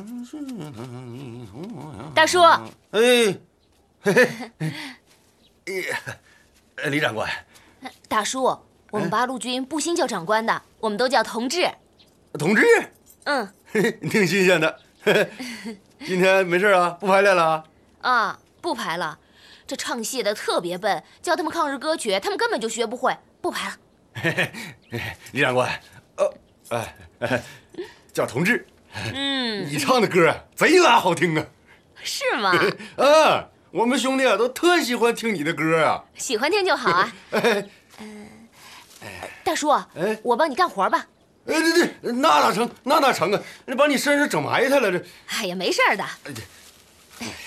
大叔， 嘿嘿，李长官， 大叔，我们八路军不兴叫长官的，我们都叫同志。 同志， 嗯， 挺新鲜的。今天没事啊？不排练了？ 啊，不排了。这唱戏的特别笨，教他们抗日歌曲，他们根本就学不会，不排了。 李长官，叫同志。 你唱的歌贼拉好听啊！ 是吗？ 啊，我们兄弟啊都特喜欢听你的歌啊。 喜欢听就好啊。大叔，我帮你干活吧。 对，那哪成啊？那把你身上整埋汰了这。 哎呀，没事的。